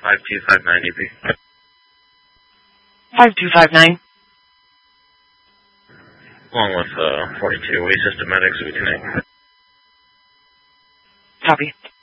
5259 DP. 5259. Along with 42, we systematics, we connect. Copy.